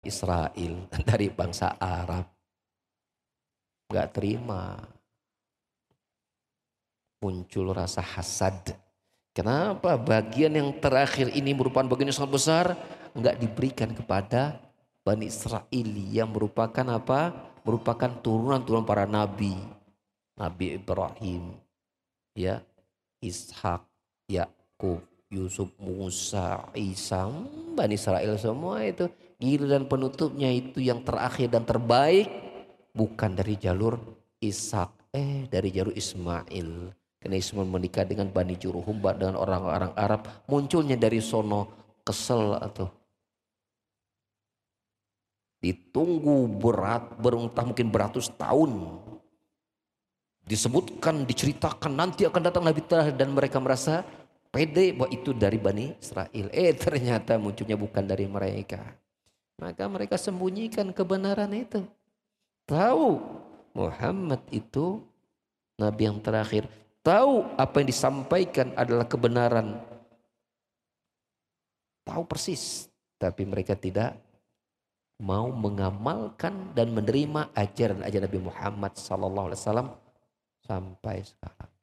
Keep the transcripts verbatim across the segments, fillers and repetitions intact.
Israel, dari bangsa Arab. Nggak terima. Muncul rasa hasad. Kenapa bagian yang terakhir ini merupakan bagian yang sangat besar, nggak diberikan kepada Bani Israel yang merupakan apa? Merupakan turunan-turunan para nabi. Nabi Ibrahim, ya, Ishak, Yakub, Yusuf, Musa, Isa, Bani Israel semua itu. Giliran penutupnya itu yang terakhir dan terbaik bukan dari jalur Ishak, eh dari jalur Ismail. Karena Ismail menikah dengan Bani Jurhum, dengan orang-orang Arab, munculnya dari sono kesel atau ditunggu berat, berentah mungkin beratus tahun. Disebutkan, diceritakan nanti akan datang Nabi terakhir dan mereka merasa pede bahwa itu dari Bani Israel. Eh ternyata munculnya bukan dari mereka. Maka mereka sembunyikan kebenaran itu. Tahu Muhammad itu Nabi yang terakhir. Tahu apa yang disampaikan adalah kebenaran. Tahu persis. Tapi mereka tidak mau mengamalkan dan menerima ajaran-ajaran Nabi Muhammad sallallahu alaihi wasallam sampai sekarang.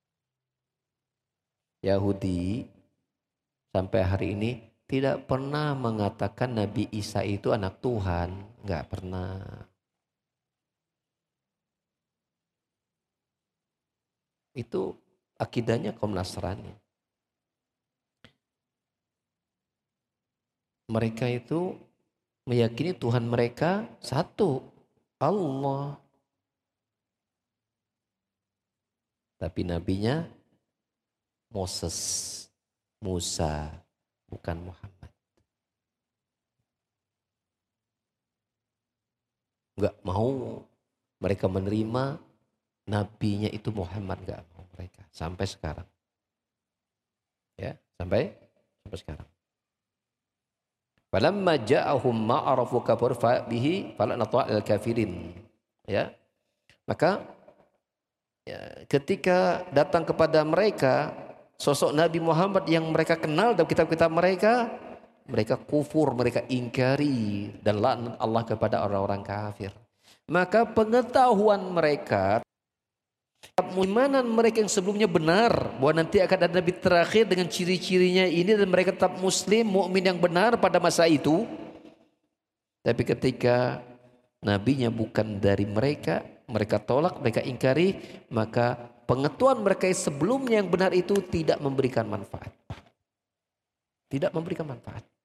Yahudi sampai hari ini tidak pernah mengatakan Nabi Isa itu anak Tuhan. Enggak pernah. Itu akidahnya kaum Nasrani. Mereka itu meyakini Tuhan mereka satu, Allah. Tapi nabinya Moses, Musa, bukan Muhammad. Enggak mau mereka menerima nabinya itu Muhammad, enggak mau mereka sampai sekarang. Ya, sampai sampai sekarang. Falamma ja'ahum ma arafu kafar bihi falanata al-kafirin. Ya. Maka ya, ketika datang kepada mereka sosok Nabi Muhammad yang mereka kenal dalam kitab-kitab mereka, mereka kufur, mereka ingkari dan laknat Allah kepada orang-orang kafir. Maka pengetahuan mereka, keimanan mereka yang sebelumnya benar bahwa nanti akan ada Nabi terakhir dengan ciri-cirinya ini dan mereka tetap muslim, mukmin yang benar pada masa itu. Tapi ketika nabinya bukan dari mereka, mereka tolak, mereka ingkari, maka pengetahuan mereka sebelumnya yang benar itu tidak memberikan manfaat. Tidak memberikan manfaat.